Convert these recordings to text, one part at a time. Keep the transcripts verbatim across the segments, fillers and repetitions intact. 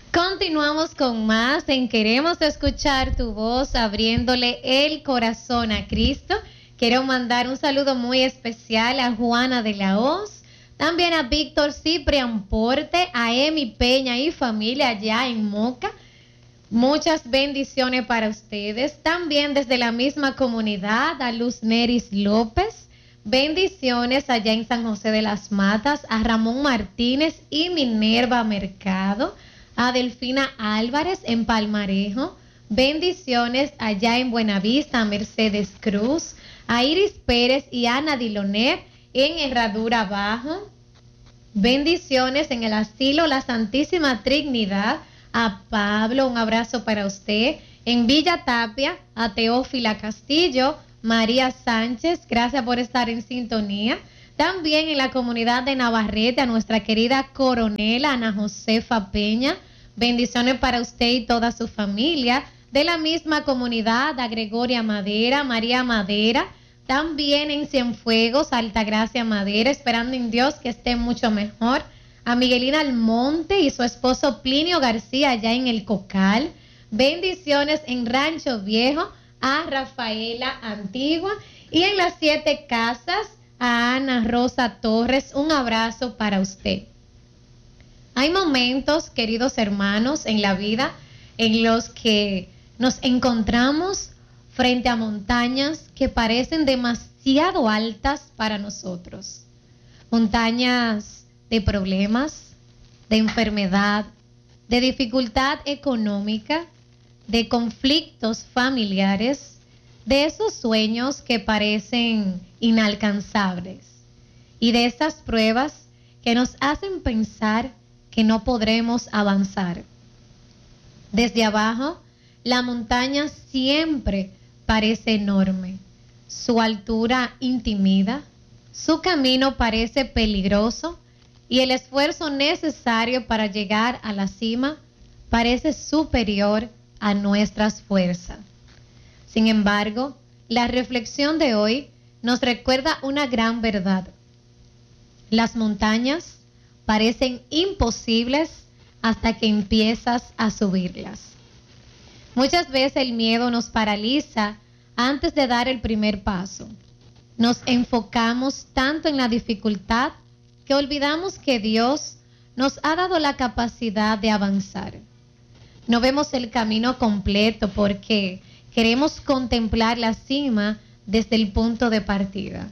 Continuamos con más en Queremos Escuchar Tu Voz, abriéndole el corazón a Cristo. Quiero mandar un saludo muy especial a Juana de la Hoz, también a Víctor Ciprián Porte, a Emi Peña y familia allá en Moca. Muchas bendiciones para ustedes. También desde la misma comunidad a Luz Neris López. Bendiciones allá en San José de las Matas, a Ramón Martínez y Minerva Mercado, a Delfina Álvarez en Palmarejo. Bendiciones allá en Buenavista, a Mercedes Cruz, a Iris Pérez y Ana Dilonet en Herradura Bajo. Bendiciones en el asilo La Santísima Trinidad, a Pablo, un abrazo para usted. En Villa Tapia, a Teófila Castillo, María Sánchez, gracias por estar en sintonía. También en la comunidad de Navarrete, a nuestra querida coronela Ana Josefa Peña. Bendiciones para usted y toda su familia. De la misma comunidad, a Gregoria Madera, María Madera. También en Cienfuegos, Altagracia Madera, esperando en Dios que esté mucho mejor. A Miguelina Almonte y su esposo Plinio García, allá en El Cocal. Bendiciones en Rancho Viejo, a Rafaela Antigua. Y en las Siete Casas, a Ana Rosa Torres, un abrazo para usted. Hay momentos, queridos hermanos, en la vida en los que nos encontramos frente a montañas que parecen demasiado altas para nosotros. Montañas de problemas, de enfermedad, de dificultad económica, de conflictos familiares, de esos sueños que parecen inalcanzables y de esas pruebas que nos hacen pensar que no podremos avanzar. Desde abajo, la montaña siempre parece enorme, su altura intimida, su camino parece peligroso y el esfuerzo necesario para llegar a la cima parece superior a nuestras fuerzas. Sin embargo, la reflexión de hoy nos recuerda una gran verdad. Las montañas parecen imposibles hasta que empiezas a subirlas. Muchas veces el miedo nos paraliza antes de dar el primer paso. Nos enfocamos tanto en la dificultad que olvidamos que Dios nos ha dado la capacidad de avanzar. No vemos el camino completo porque queremos contemplar la cima desde el punto de partida.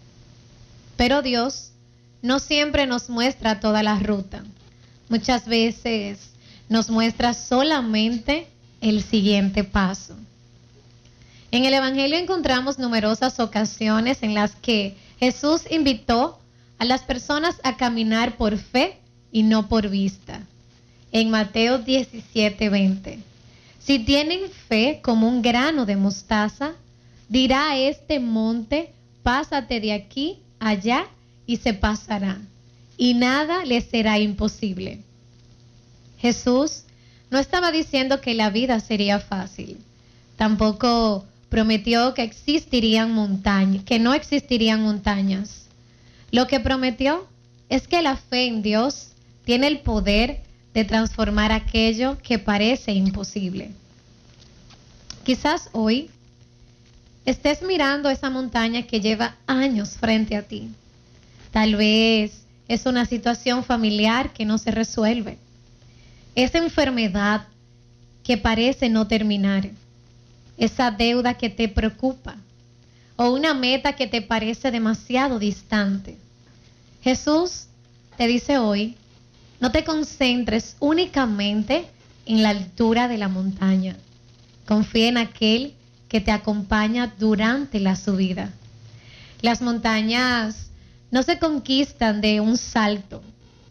Pero Dios no siempre nos muestra toda la ruta. Muchas veces nos muestra solamente el siguiente paso. En el Evangelio encontramos numerosas ocasiones en las que Jesús invitó a las personas a caminar por fe y no por vista. En Mateo diecisiete veinte. Si tienen fe como un grano de mostaza, dirá a este monte, pásate de aquí allá y se pasará, y nada les será imposible. Jesús no estaba diciendo que la vida sería fácil. Tampoco prometió que existirían montañas, que no existirían montañas. Lo que prometió es que la fe en Dios tiene el poder de transformar aquello que parece imposible. Quizás hoy estés mirando esa montaña que lleva años frente a ti. Tal vez es una situación familiar que no se resuelve. Esa enfermedad que parece no terminar. Esa deuda que te preocupa. O una meta que te parece demasiado distante. Jesús te dice hoy, no te concentres únicamente en la altura de la montaña. Confía en aquel que te acompaña durante la subida. Las montañas no se conquistan de un salto,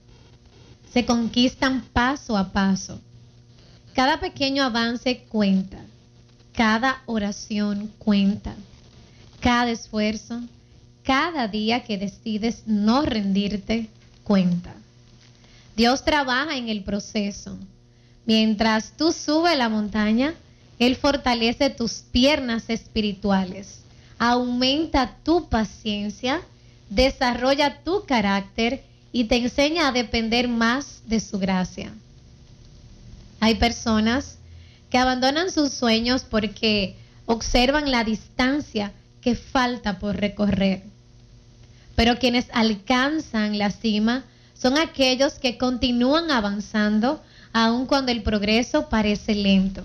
se conquistan paso a paso. Cada pequeño avance cuenta, cada oración cuenta, cada esfuerzo, cada día que decides no rendirte cuenta. Dios trabaja en el proceso. Mientras tú subes la montaña, Él fortalece tus piernas espirituales, aumenta tu paciencia, desarrolla tu carácter y te enseña a depender más de su gracia. Hay personas que abandonan sus sueños porque observan la distancia que falta por recorrer. Pero quienes alcanzan la cima son aquellos que continúan avanzando aun cuando el progreso parece lento.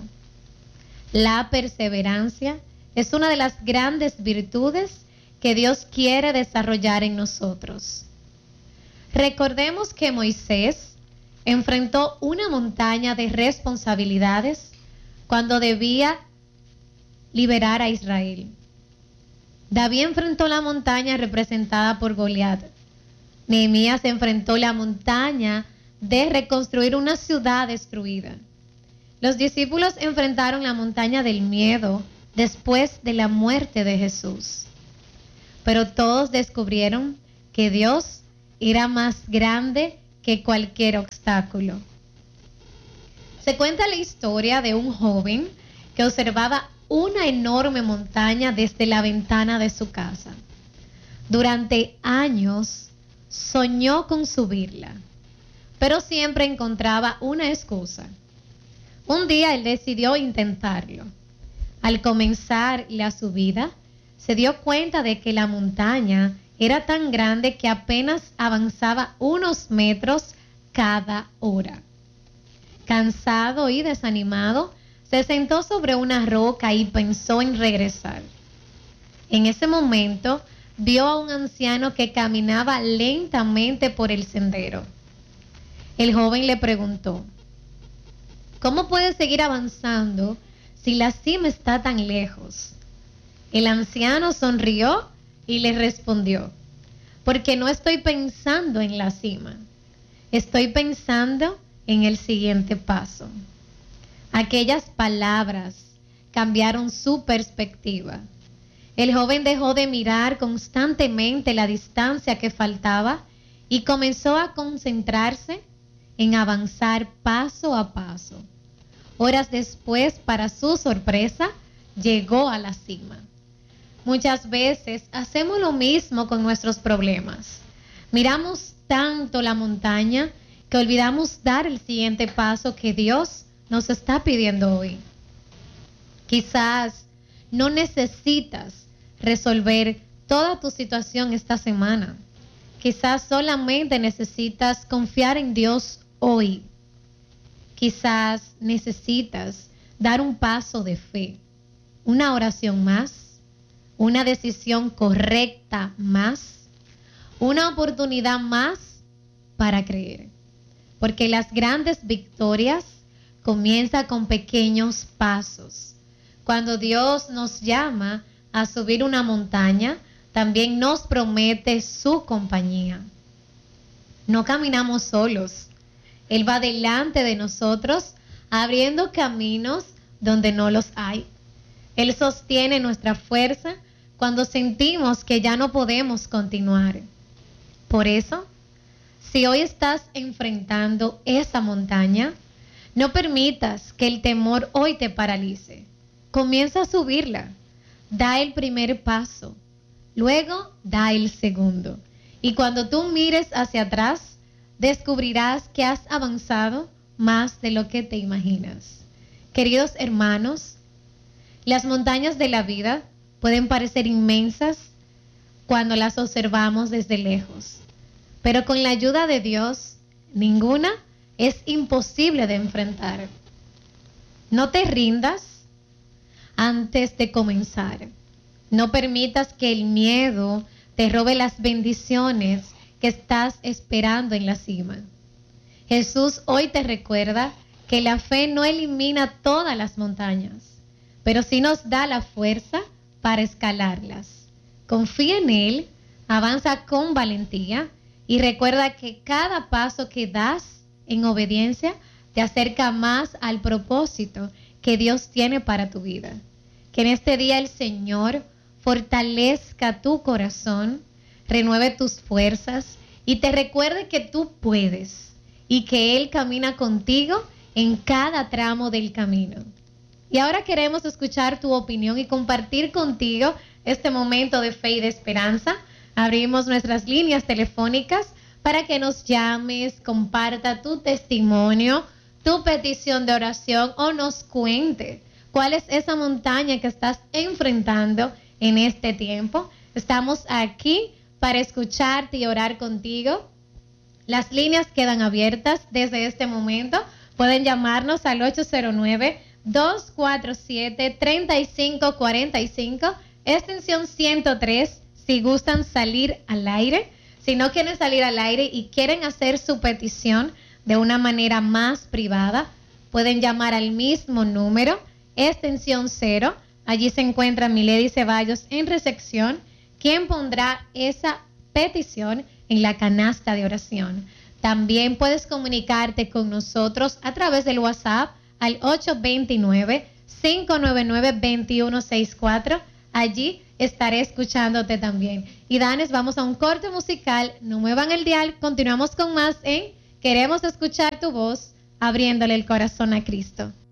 La perseverancia es una de las grandes virtudes que Dios quiere desarrollar en nosotros. Recordemos que Moisés enfrentó una montaña de responsabilidades cuando debía liberar a Israel. David enfrentó la montaña representada por Goliat. Nehemías enfrentó la montaña de reconstruir una ciudad destruida. Los discípulos enfrentaron la montaña del miedo después de la muerte de Jesús. Pero todos descubrieron que Dios era más grande que cualquier obstáculo. Se cuenta la historia de un joven que observaba una enorme montaña desde la ventana de su casa. Durante años soñó con subirla, pero siempre encontraba una excusa. Un día él decidió intentarlo. Al comenzar la subida, se dio cuenta de que la montaña era tan grande que apenas avanzaba unos metros cada hora. Cansado y desanimado, se sentó sobre una roca y pensó en regresar. En ese momento, vio a un anciano que caminaba lentamente por el sendero. El joven le preguntó: ¿cómo puedes seguir avanzando si la cima está tan lejos? El anciano sonrió y le respondió: porque no estoy pensando en la cima, estoy pensando en el siguiente paso. Aquellas palabras cambiaron su perspectiva. El joven dejó de mirar constantemente la distancia que faltaba y comenzó a concentrarse en avanzar paso a paso. Horas después, para su sorpresa, llegó a la cima. Muchas veces hacemos lo mismo con nuestros problemas. Miramos tanto la montaña que olvidamos dar el siguiente paso que Dios nos está pidiendo hoy. Quizás no necesitas resolver toda tu situación esta semana. Quizás solamente necesitas confiar en Dios hoy. Quizás necesitas dar un paso de fe, una oración más, una decisión correcta más, una oportunidad más para creer. Porque las grandes victorias comienzan con pequeños pasos. Cuando Dios nos llama a subir una montaña, también nos promete su compañía. No caminamos solos. Él va delante de nosotros, abriendo caminos donde no los hay. Él sostiene nuestra fuerza cuando sentimos que ya no podemos continuar. Por eso, si hoy estás enfrentando esa montaña, no permitas que el temor hoy te paralice. Comienza a subirla. Da el primer paso. Luego, da el segundo. Y cuando tú mires hacia atrás, descubrirás que has avanzado más de lo que te imaginas. Queridos hermanos, las montañas de la vida pueden parecer inmensas cuando las observamos desde lejos. Pero con la ayuda de Dios, ninguna es imposible de enfrentar. No te rindas antes de comenzar. No permitas que el miedo te robe las bendiciones que estás esperando en la cima. Jesús hoy te recuerda que la fe no elimina todas las montañas, pero sí nos da la fuerza para escalarlas. Confía en Él, avanza con valentía y recuerda que cada paso que das en obediencia te acerca más al propósito que Dios tiene para tu vida. Que en este día el Señor fortalezca tu corazón, renueve tus fuerzas y te recuerde que tú puedes y que Él camina contigo en cada tramo del camino. Y ahora queremos escuchar tu opinión y compartir contigo este momento de fe y de esperanza. Abrimos nuestras líneas telefónicas para que nos llames, comparta tu testimonio, tu petición de oración o nos cuente cuál es esa montaña que estás enfrentando en este tiempo. Estamos aquí para escucharte y orar contigo. Las líneas quedan abiertas desde este momento. Pueden llamarnos al ocho cero nueve, dos cuatro siete, tres cinco cuatro cinco, extensión ciento tres, si gustan salir al aire. Si no quieren salir al aire y quieren hacer su petición de una manera más privada, pueden llamar al mismo número, extensión cero. Allí se encuentra Milady Ceballos en recepción, quien pondrá esa petición en la canasta de oración. También puedes comunicarte con nosotros a través del WhatsApp al ocho dos nueve, cinco nueve nueve, dos uno seis cuatro. Allí estaré escuchándote también. Y Danes, vamos a un corte musical. No muevan el dial. Continuamos con más en Queremos escuchar tu voz, abriéndole el corazón a Cristo.